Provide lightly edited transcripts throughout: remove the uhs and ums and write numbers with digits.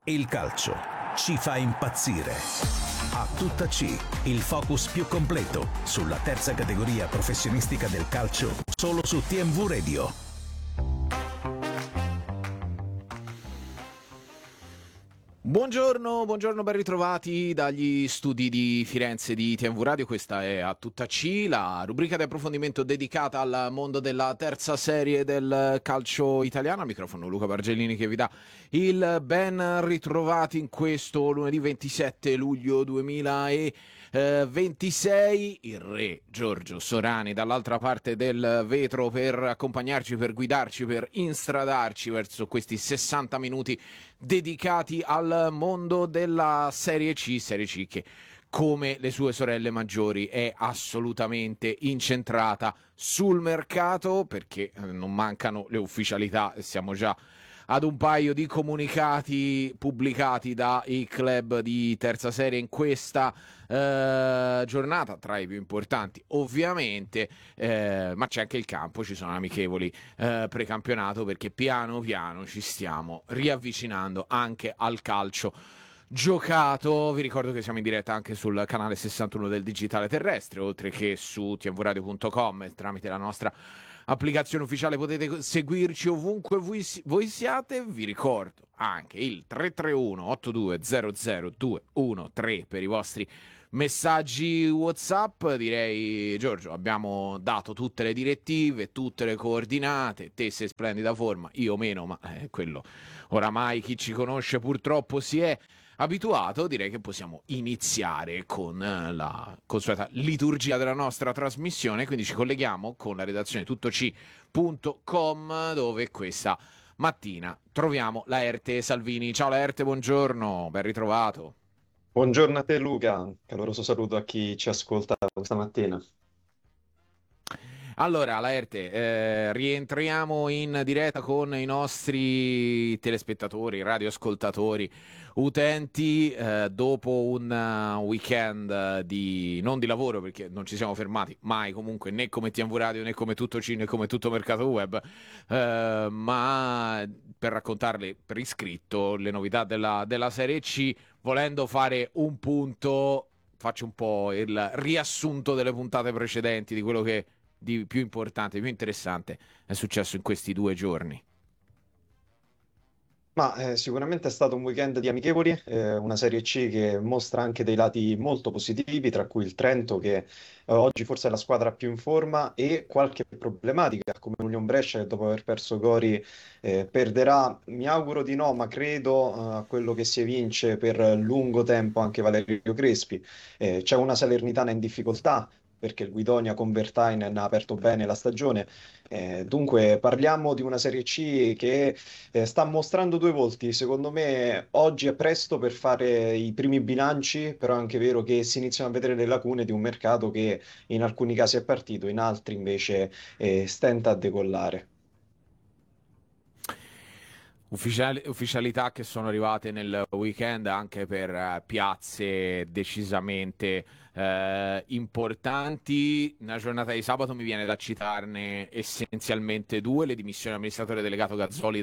Il calcio ci fa impazzire. A tutta C, il focus più completo sulla terza categoria professionistica del calcio, solo su TMV Radio. Buongiorno, ben ritrovati dagli studi di Firenze di TMV Radio. Questa è A Tutta C, la rubrica di approfondimento dedicata al mondo della terza serie del calcio italiano. Al microfono Luca Bargellini che vi dà il ben ritrovati in questo lunedì 27 luglio 2026. Il re Giorgio Sorani dall'altra parte del vetro per accompagnarci, per guidarci, per instradarci verso questi 60 minuti dedicati al mondo della Serie C che, come le sue sorelle maggiori, è assolutamente incentrata sul mercato, perché non mancano le ufficialità e siamo già ad un paio di comunicati pubblicati dai club di terza serie in questa giornata, tra i più importanti ovviamente, ma c'è anche il campo, ci sono amichevoli precampionato, perché piano piano ci stiamo riavvicinando anche al calcio giocato. Vi ricordo che siamo in diretta anche sul canale 61 del digitale terrestre, oltre che su tvradio.com, tramite la nostra applicazione ufficiale potete seguirci ovunque voi siate. Vi ricordo anche il 331 8200 213 per i vostri messaggi WhatsApp. Direi, Giorgio, abbiamo dato tutte le direttive, tutte le coordinate. Te sei in splendida forma, io meno, ma quello oramai chi ci conosce purtroppo si è abituato. Direi che possiamo iniziare con la consueta liturgia della nostra trasmissione, quindi ci colleghiamo con la redazione tuttoc.com, dove questa mattina troviamo Laerte Salvini. Ciao Laerte, buongiorno, ben ritrovato. Buongiorno a te Luca, caloroso saluto a chi ci ascolta questa mattina. Allora, Laerte, rientriamo in diretta con i nostri telespettatori, radioascoltatori, utenti, dopo un weekend non di lavoro, perché non ci siamo fermati mai comunque, né come TMV Radio, né come Tutto C, né come Tutto Mercato Web, ma per raccontarle per iscritto le novità della Serie C, volendo fare un punto. Faccio un po' il riassunto delle puntate precedenti, di quello che di più importante, più interessante è successo in questi 2 giorni. Sicuramente è stato un weekend di amichevoli, una Serie C che mostra anche dei lati molto positivi, tra cui il Trento che oggi forse è la squadra più in forma, e qualche problematica come l'Union Brescia che dopo aver perso Gori perderà, mi auguro di no, ma credo a quello che si evince per lungo tempo anche Valerio Crespi. C'è una Salernitana in difficoltà perché il Guidonia con Vertainen ha aperto bene la stagione. Dunque parliamo di una Serie C che sta mostrando due volti. Secondo me oggi è presto per fare i primi bilanci, però è anche vero che si iniziano a vedere le lacune di un mercato che in alcuni casi è partito, in altri invece stenta a decollare. Ufficialità che sono arrivate nel weekend anche per piazze decisamente importanti. Nella giornata di sabato mi viene da citarne essenzialmente due: le dimissioni dell'amministratore delegato Gazzoli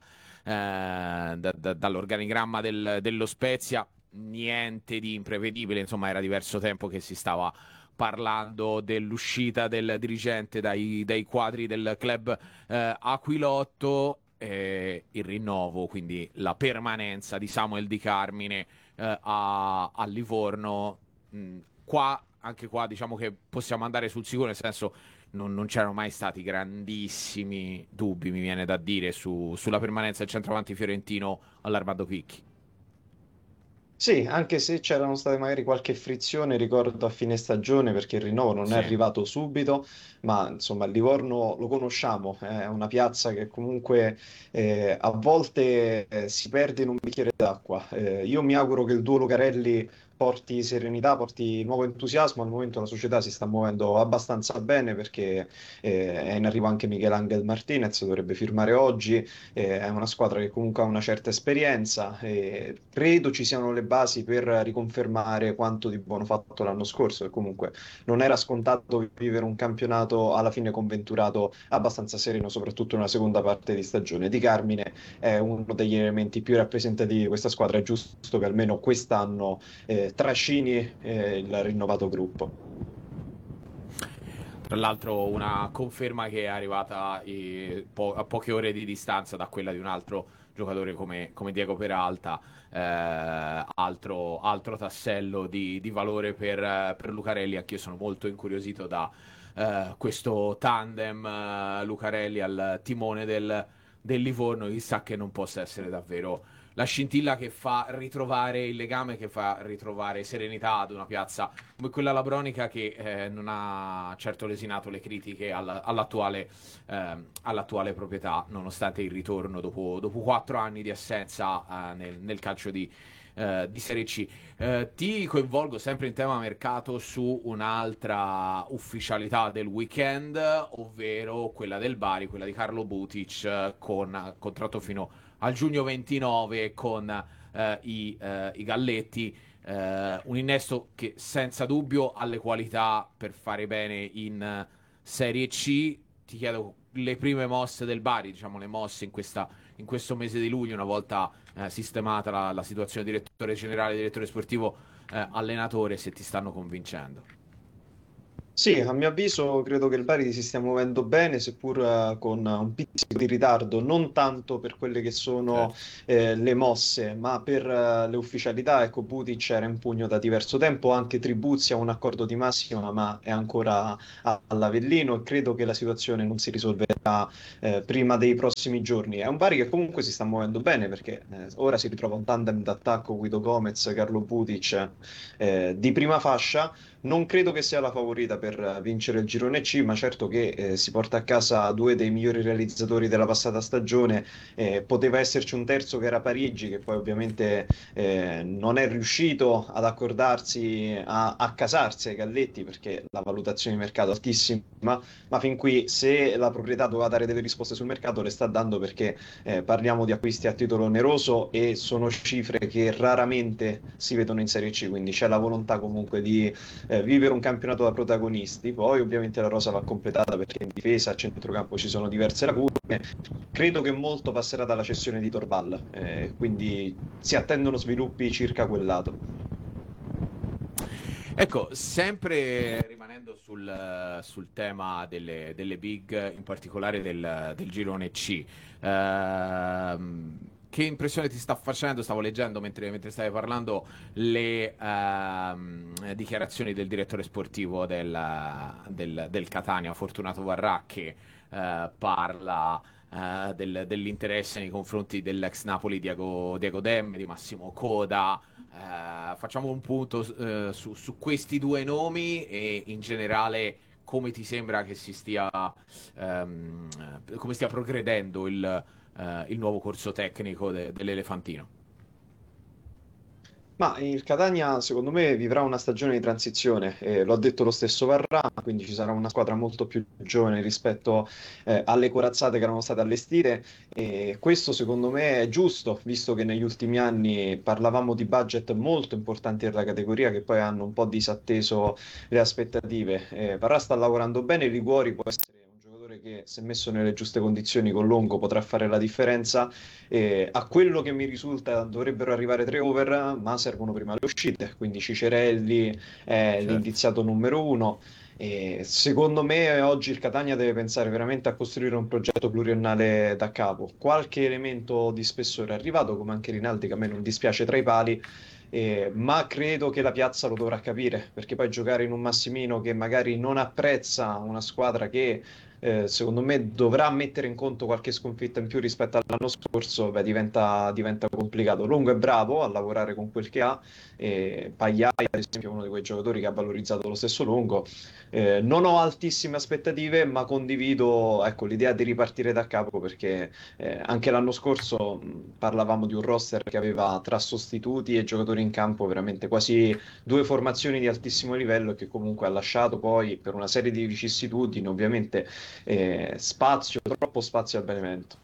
dall'organigramma dello Spezia. Niente di imprevedibile, insomma, era diverso tempo che si stava parlando dell'uscita del dirigente dai quadri del club Aquilotto. Il rinnovo, quindi la permanenza di Samuel Di Carmine a Livorno. Anche qua diciamo che possiamo andare sul sicuro, nel senso non c'erano mai stati grandissimi dubbi, mi viene da dire, sulla permanenza del centravanti fiorentino all'Armando Picchi. Sì, anche se c'erano state magari qualche frizione, ricordo a fine stagione, perché il rinnovo non è Sì. arrivato subito, ma insomma il Livorno lo conosciamo, è una piazza che comunque a volte si perde in un bicchiere d'acqua. Io mi auguro che il duo Lucarelli porti serenità, porti nuovo entusiasmo. Al momento la società si sta muovendo abbastanza bene perché è in arrivo anche Miguel Ángel Martínez, dovrebbe firmare oggi, è una squadra che comunque ha una certa esperienza e credo ci siano le basi per riconfermare quanto di buono fatto l'anno scorso, e comunque non era scontato vivere un campionato alla fine conventurato abbastanza sereno, soprattutto nella seconda parte di stagione. Di Carmine è uno degli elementi più rappresentativi di questa squadra, è giusto che almeno quest'anno trascini il rinnovato gruppo. Tra l'altro una conferma che è arrivata a poche ore di distanza da quella di un altro giocatore come Diego Peralta, altro tassello di valore per Lucarelli. Anch'io sono molto incuriosito da questo tandem Lucarelli al timone del Livorno. Chissà che non possa essere davvero la scintilla che fa ritrovare il legame, che fa ritrovare serenità ad una piazza come quella labronica, che non ha certo lesinato le critiche all'attuale proprietà, nonostante il ritorno dopo 4 anni di assenza nel calcio di Serie C. Ti coinvolgo sempre in tema mercato su un'altra ufficialità del weekend, ovvero quella del Bari, quella di Carlo Butic, con contratto fino al giugno 29 con i Galletti. Un innesto che senza dubbio ha le qualità per fare bene in Serie C. Ti chiedo le prime mosse del Bari, diciamo le mosse in questo mese di luglio, una volta sistemata la situazione direttore generale, direttore sportivo, allenatore, se ti stanno convincendo. Sì, a mio avviso credo che il Bari si stia muovendo bene, seppur con un pizzico di ritardo, non tanto per quelle che sono Certo. le mosse, ma per le ufficialità. Ecco, Putic era in pugno da diverso tempo, anche Tribuzzi ha un accordo di massima, ma è ancora all'Avellino, e credo che la situazione non si risolverà prima dei prossimi giorni. È un Bari che comunque si sta muovendo bene perché ora si ritrova un tandem d'attacco, Guido Gomez, Carlo Putic, di prima fascia. Non credo che sia la favorita per vincere il girone C, ma certo che si porta a casa due dei migliori realizzatori della passata stagione. Poteva esserci un terzo che era Parigi, che poi ovviamente non è riuscito ad accordarsi, a casarsi ai Galletti perché la valutazione di mercato è altissima. Ma fin qui, se la proprietà doveva dare delle risposte sul mercato, le sta dando, perché parliamo di acquisti a titolo oneroso e sono cifre che raramente si vedono in Serie C, quindi c'è la volontà comunque di vivere un campionato da protagonisti. Poi ovviamente la rosa va completata perché in difesa, a centrocampo ci sono diverse lacune. Credo che molto passerà dalla cessione di Torval, quindi si attendono sviluppi circa quel lato. Ecco, sempre rimanendo sul tema delle big, in particolare del girone C, che impressione ti sta facendo? Stavo leggendo mentre stavi parlando le dichiarazioni del direttore sportivo del Catania, Fortunato Varrà, che parla dell'interesse nei confronti dell'ex Napoli Diego Demme, di Massimo Coda. Facciamo un punto su questi due nomi e in generale come ti sembra che come stia progredendo il nuovo corso tecnico dell'Elefantino. Ma il Catania, secondo me, vivrà una stagione di transizione, lo ha detto lo stesso Varrà, quindi ci sarà una squadra molto più giovane rispetto alle corazzate che erano state allestite, e questo secondo me è giusto, visto che negli ultimi anni parlavamo di budget molto importanti per la categoria che poi hanno un po' disatteso le aspettative. Varrà sta lavorando bene, Liguori può essere un giocatore che, se messo nelle giuste condizioni con Longo, potrà fare la differenza. A quello che mi risulta dovrebbero arrivare 3 over, ma servono prima le uscite, quindi Cicerelli è Certo. l'indiziato numero uno. E secondo me oggi il Catania deve pensare veramente a costruire un progetto pluriennale da capo. Qualche elemento di spessore è arrivato, come anche Rinaldi, che a me non dispiace tra i pali, ma credo che la piazza lo dovrà capire, perché poi giocare in un Massimino che magari non apprezza una squadra che secondo me dovrà mettere in conto qualche sconfitta in più rispetto all'anno scorso, beh, diventa complicato. Longo è bravo a lavorare con quel che ha, e Pagliai, ad esempio, è uno di quei giocatori che ha valorizzato lo stesso Longo. Non ho altissime aspettative, ma condivido, ecco, l'idea di ripartire da capo perché anche l'anno scorso parlavamo di un roster che aveva tra sostituti e giocatori in campo veramente quasi due formazioni di altissimo livello e che comunque ha lasciato poi per una serie di vicissitudini ovviamente troppo spazio al Benevento.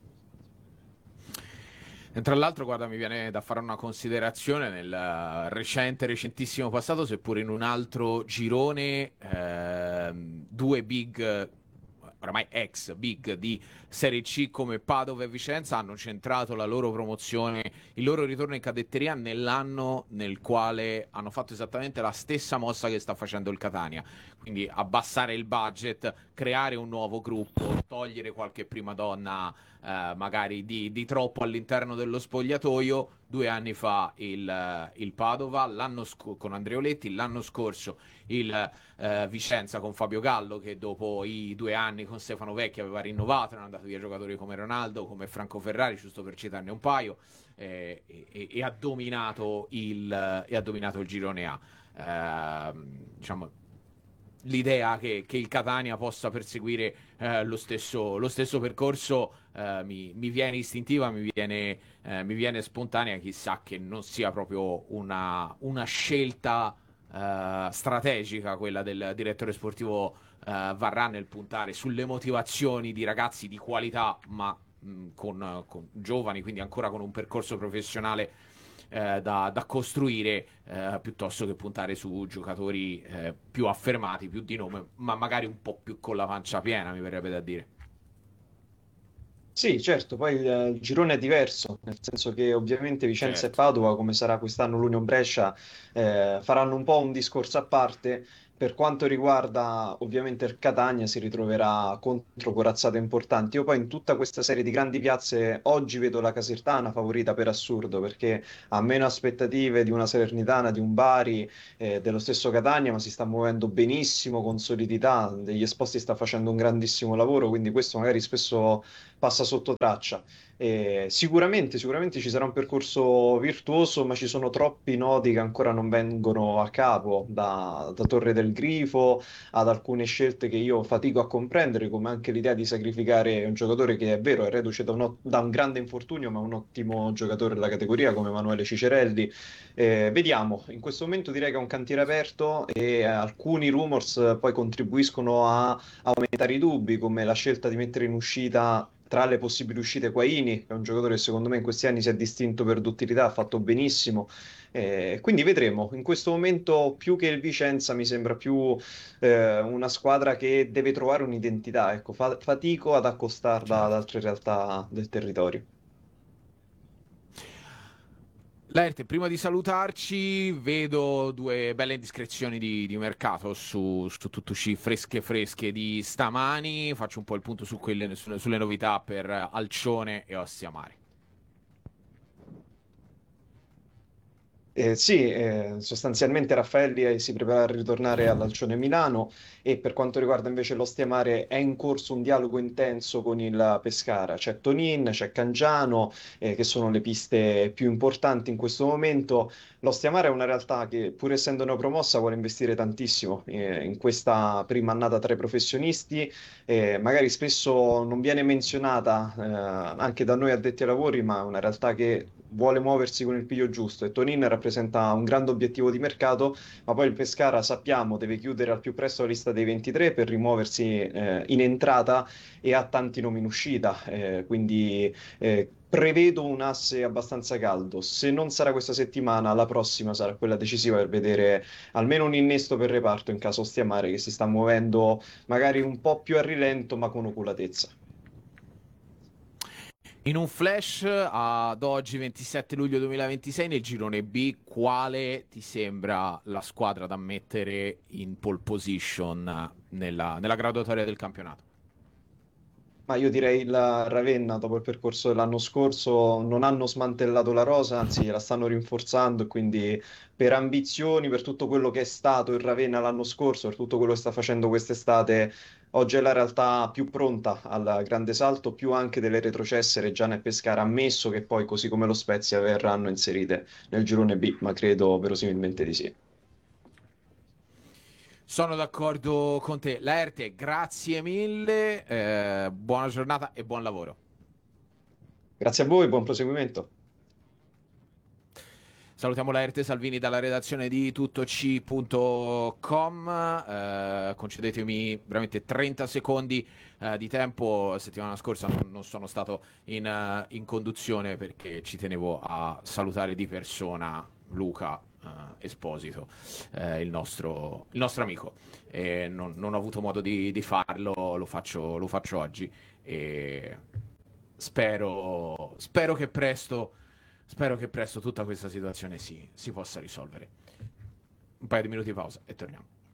E tra l'altro, guarda, mi viene da fare una considerazione nel recentissimo passato, seppur in un altro girone, due big, oramai ex big di Serie C come Padova e Vicenza hanno centrato la loro promozione, il loro ritorno in cadetteria nell'anno nel quale hanno fatto esattamente la stessa mossa che sta facendo il Catania. Quindi abbassare il budget, creare un nuovo gruppo, togliere qualche prima donna magari di troppo all'interno dello spogliatoio. 2 anni fa il Padova, con Andreoletti, l'anno scorso il Vicenza con Fabio Gallo, che dopo i 2 anni con Stefano Vecchi aveva rinnovato, erano andati via giocatori come Ronaldo, come Franco Ferrari, giusto per citarne un paio, e ha dominato il girone A. Diciamo, l'idea che il Catania possa perseguire lo stesso percorso mi viene istintiva, mi viene spontanea, chissà che non sia proprio una scelta strategica quella del direttore sportivo Varrà nel puntare sulle motivazioni di ragazzi di qualità, ma con giovani, quindi ancora con un percorso professionale da costruire, piuttosto che puntare su giocatori più affermati, più di nome, ma magari un po' più con la pancia piena, mi verrebbe da dire. Sì, certo, poi il girone è diverso, nel senso che ovviamente Vicenza e Certo. Padova, come sarà quest'anno l'Union Brescia, faranno un po' un discorso a parte. Per quanto riguarda ovviamente il Catania, si ritroverà contro corazzate importanti. Io poi in tutta questa serie di grandi piazze oggi vedo la Casertana favorita per assurdo, perché ha meno aspettative di una Salernitana, di un Bari, dello stesso Catania, ma si sta muovendo benissimo, con solidità, degli esposti sta facendo un grandissimo lavoro, quindi questo magari spesso passa sotto traccia. Sicuramente ci sarà un percorso virtuoso, ma ci sono troppi nodi che ancora non vengono a capo, da Torre del Grifo ad alcune scelte che io fatico a comprendere, come anche l'idea di sacrificare un giocatore che è vero, è reduce da un grande infortunio, ma un ottimo giocatore della categoria come Emanuele Cicerelli. Vediamo, in questo momento direi che è un cantiere aperto e alcuni rumors poi contribuiscono a aumentare i dubbi, come la scelta di mettere in uscita tra le possibili uscite Quaini, che è un giocatore che secondo me in questi anni si è distinto per duttilità, ha fatto benissimo. Quindi vedremo. In questo momento, più che il Vicenza, mi sembra più una squadra che deve trovare un'identità. Ecco, fatico ad accostarla ad Certo. altre realtà del territorio. Laerte, prima di salutarci, vedo due belle indiscrezioni di mercato su Tutuci fresche di stamani. Faccio un po' il punto sulle novità per Alcione e Ostia Mare. Sì, sostanzialmente Raffaelli si prepara a ritornare all'Alcione Milano e per quanto riguarda invece l'Ostia Mare è in corso un dialogo intenso con il Pescara. C'è Tonin, c'è Cangiano, che sono le piste più importanti in questo momento. L'Ostia Mare è una realtà che, pur essendo neopromossa, vuole investire tantissimo in questa prima annata tra i professionisti. Magari spesso non viene menzionata anche da noi addetti ai lavori, ma è una realtà che vuole muoversi con il piglio giusto e Tonin rappresenta un grande obiettivo di mercato, ma poi il Pescara sappiamo deve chiudere al più presto la lista dei 23 per rimuoversi in entrata e ha tanti nomi in uscita, quindi prevedo un asse abbastanza caldo. Se non sarà questa settimana, la prossima sarà quella decisiva per vedere almeno un innesto per reparto in caso Stiamare che si sta muovendo magari un po' più a rilento ma con oculatezza. In un flash ad oggi 27 luglio 2026 nel girone B, quale ti sembra la squadra da mettere in pole position nella graduatoria del campionato? Ma io direi la Ravenna, dopo il percorso dell'anno scorso, non hanno smantellato la rosa, anzi la stanno rinforzando e quindi per ambizioni, per tutto quello che è stato il Ravenna l'anno scorso, per tutto quello che sta facendo quest'estate, oggi è la realtà più pronta al grande salto, più anche delle retrocesse Reggiana e Pescara, ammesso che poi, così come lo Spezia, verranno inserite nel girone B, ma credo verosimilmente di sì. Sono d'accordo con te. Laerte, grazie mille, buona giornata e buon lavoro. Grazie a voi, buon proseguimento. Salutiamo Laerte Salvini dalla redazione di tuttoc.com. Concedetemi veramente 30 secondi di tempo. Settimana scorsa non sono stato in conduzione perché ci tenevo a salutare di persona Luca Esposito, il nostro amico. E non ho avuto modo di farlo, lo faccio oggi. E spero che presto. Spero che presto tutta questa situazione si possa risolvere. Un paio di minuti di pausa e torniamo.